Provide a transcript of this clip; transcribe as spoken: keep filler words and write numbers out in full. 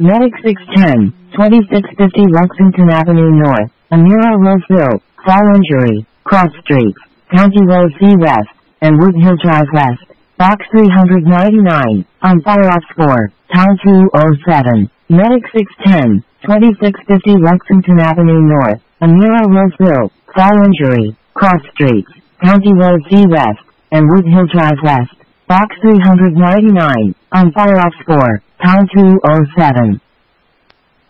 Medic six ten, twenty-six fifty Lexington Avenue North, Amira Roseville, fall injury, cross streets, County Road C West, and Wood Hill Drive West, box three ninety-nine, on fire ops four, town two oh seven, Medic six ten, twenty-six fifty Lexington Avenue North, Amira Roseville, fall injury, cross streets, County Road C West, and Wood Hill Drive West, box three ninety-nine, on fire ops four, town two oh seven.